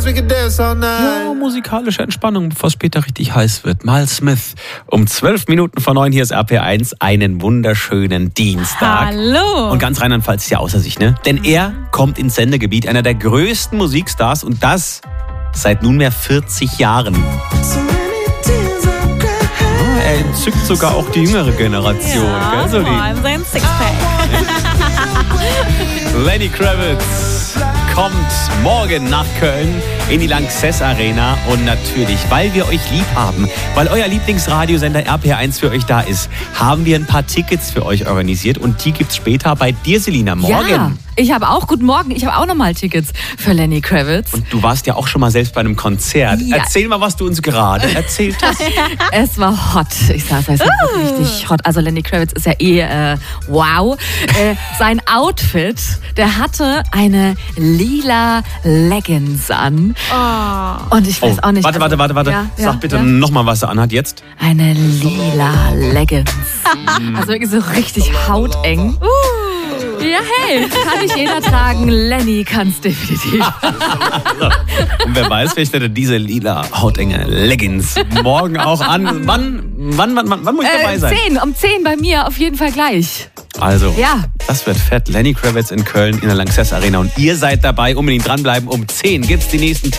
Ja, musikalische Entspannung, bevor es später richtig heiß wird. Miles Smith um 9:12. Hier ist RPR1. Einen wunderschönen Dienstag. Hallo. Und ganz Rheinland-Pfalz ist ja außer sich, ne? Denn er kommt ins Sendegebiet einer der größten Musikstars und das seit nunmehr 40 Jahren. Er entzückt sogar auch die jüngere Generation. Ja, gell, so vor allem sein Sixpack. Lenny Kravitz kommt morgen nach Köln in die Lanxess Arena und natürlich, weil wir euch lieb haben, weil euer Lieblingsradiosender RPR1 für euch da ist, haben wir ein paar Tickets für euch organisiert und die gibt's später bei dir, Selina, morgen. Ja, ich habe auch, guten Morgen, ich habe auch nochmal Tickets für Lenny Kravitz. Und du warst ja auch schon mal selbst bei einem Konzert. Ja. Erzähl mal, was du uns gerade erzählt hast. Es war hot. Ich sag's, es war richtig hot. Also Lenny Kravitz ist ja wow. Sein Outfit, der hatte eine lila Leggings an. Oh. Und ich weiß auch nicht. Warte. Ja, Sag bitte ja. nochmal, was er anhat jetzt. Eine lila Leggings. Also wirklich so richtig hauteng. Ja, hey, kann nicht jeder tragen. Lenny kann's definitiv. Und wer weiß, vielleicht hat er diese lila hautenge Leggings morgen auch an. Wann muss ich dabei sein? Um 10 bei mir auf jeden Fall gleich. Also, Ja. das wird fett. Lenny Kravitz in Köln in der Lanxess Arena. Und ihr seid dabei. Unbedingt dranbleiben. Um 10 gibt's die nächsten Tipps.